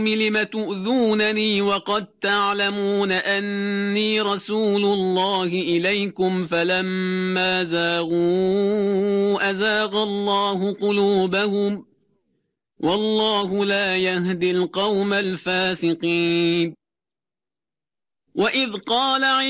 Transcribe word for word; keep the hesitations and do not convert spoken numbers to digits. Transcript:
لم تؤذونني وقد تعلمون أني رسول الله إليكم فلما زاغوا أزاغ الله قلوبهم والله لا يهدي القوم الفاسقين وإذ قال